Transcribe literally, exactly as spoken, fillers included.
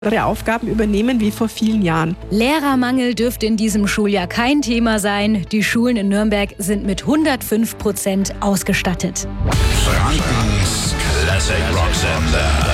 Aufgaben übernehmen wie vor vielen Jahren. Lehrermangel dürfte in diesem Schuljahr kein Thema sein. Die Schulen in Nürnberg sind mit hundertfünf Prozent ausgestattet. Frankens Classic Rock Sender.